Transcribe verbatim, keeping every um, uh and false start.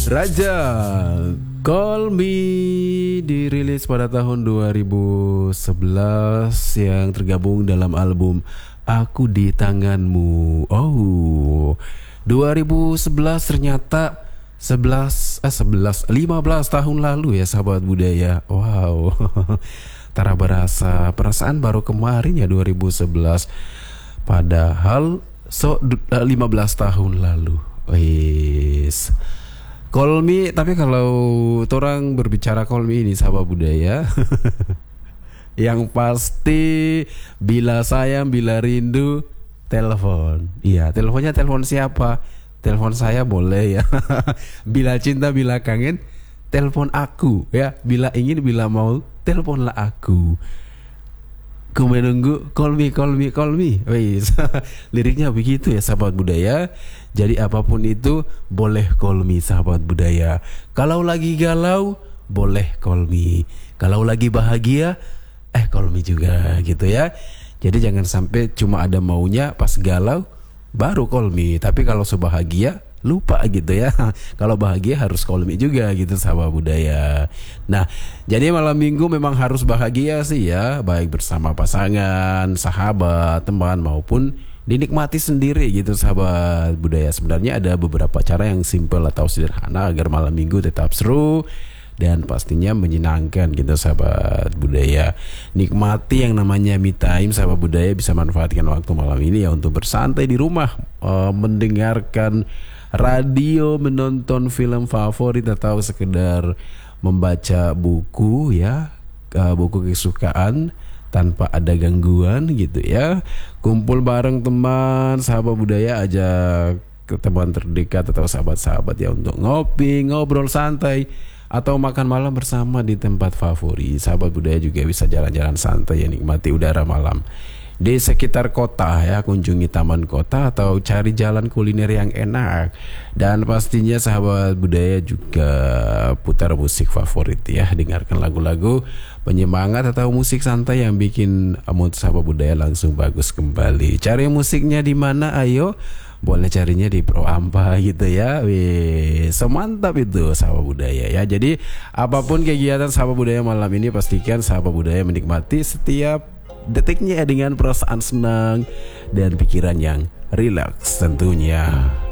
Raja Call Me dirilis pada tahun dua ribu sebelas yang tergabung dalam album Aku di Tanganmu. Oh, dua ribu sebelas ternyata sebelas eh sebelas lima belas tahun lalu ya sahabat budaya. Wow. Tara berasa perasaan baru kemarin ya dua ribu sebelas. Padahal so lima belas tahun lalu. Wis. Call Me, tapi kalau orang berbicara Call Me ini sahabat budaya yang pasti bila sayang, bila rindu, telepon. Iya, teleponnya telepon siapa? Telepon saya boleh ya. Bila cinta, bila kangen, telepon aku ya. Bila ingin, bila mau, teleponlah aku. Ku menunggu, call me, call me, call me. Wis. Liriknya begitu ya sahabat budaya. Jadi apapun itu boleh call me sahabat budaya. Kalau lagi galau boleh call me. Kalau lagi bahagia eh call me juga gitu ya. Jadi jangan sampai cuma ada maunya pas galau baru call me. Tapi kalau sebahagia lupa gitu ya. Kalau bahagia harus call me juga gitu sahabat budaya. Nah, jadi malam minggu memang harus bahagia sih ya, baik bersama pasangan, sahabat, teman maupun dinikmati sendiri gitu sahabat budaya. Sebenarnya ada beberapa cara yang simple atau sederhana agar malam minggu tetap seru dan pastinya menyenangkan gitu sahabat budaya. Nikmati yang namanya me time sahabat budaya, bisa manfaatkan waktu malam ini ya untuk bersantai di rumah, uh, mendengarkan radio, menonton film favorit atau sekedar membaca buku ya, uh, buku kesukaan tanpa ada gangguan gitu ya. Kumpul bareng teman, sahabat budaya, ajak ke teman terdekat atau sahabat-sahabat ya untuk ngopi, ngobrol santai atau makan malam bersama di tempat favorit. Sahabat budaya juga bisa jalan-jalan santai ya, nikmati udara malam di sekitar kota ya, kunjungi taman kota atau cari jalan kuliner yang enak. Dan pastinya sahabat budaya juga putar musik favorit ya, dengarkan lagu-lagu penyemangat atau musik santai yang bikin mood sahabat budaya langsung bagus kembali. Cari musiknya di mana? Ayo, boleh carinya di Pro Ampa gitu ya. Wih, semantap itu sahabat budaya ya. Jadi apapun kegiatan sahabat budaya malam ini, pastikan sahabat budaya menikmati setiap detiknya dengan perasaan senang dan pikiran yang rileks tentunya.